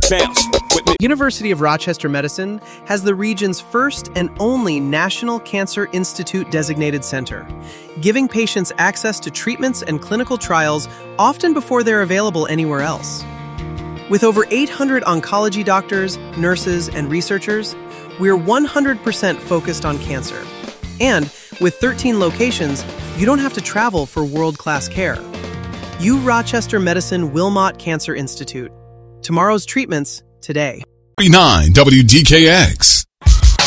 Bounce with me. University of Rochester Medicine has the region's first and only National Cancer Institute designated center, giving patients access to treatments and clinical trials often before they're available anywhere else. With over 800 oncology doctors, nurses, and researchers, we're 100% focused on cancer. And with 13 locations, you don't have to travel for world-class care. U Rochester Medicine Wilmot Cancer Institute. Tomorrow's treatments today. 39 WDKX.